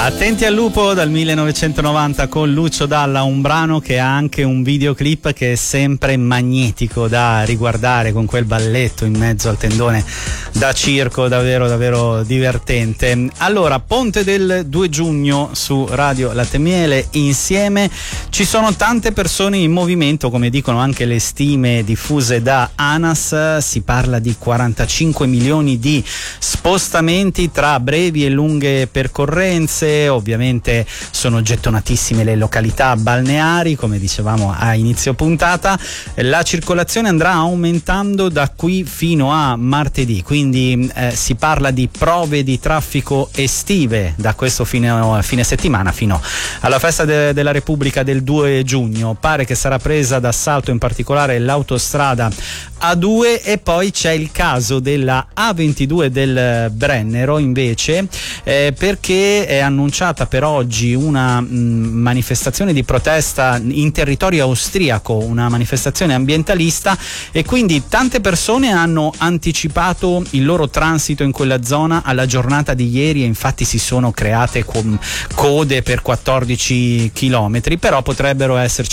Attenti al lupo dal 1990 con Lucio Dalla, un brano che ha anche un videoclip che è sempre magnetico da riguardare, con quel balletto in mezzo al tendone da circo, davvero davvero divertente. Allora, Ponte del 2 giugno su Radio Latte e Miele, insieme. Ci sono tante persone in movimento, come dicono anche le stime diffuse da ANAS. Si parla di 45 milioni di spostamenti tra brevi e lunghe percorrenze. Ovviamente sono gettonatissime le località balneari, come dicevamo a inizio puntata. La circolazione andrà aumentando da qui fino a martedì, quindi si parla di prove di traffico estive da questo fine settimana fino alla festa della Repubblica del 2 giugno. Pare che sarà presa d'assalto in particolare l'autostrada A2, e poi c'è il caso della A22 del Brennero invece, perché è annunciata per oggi una manifestazione di protesta in territorio austriaco, una manifestazione ambientalista, e quindi tante persone hanno anticipato il loro transito in quella zona alla giornata di ieri, e infatti si sono create code per 14 chilometri, però potrebbero esserci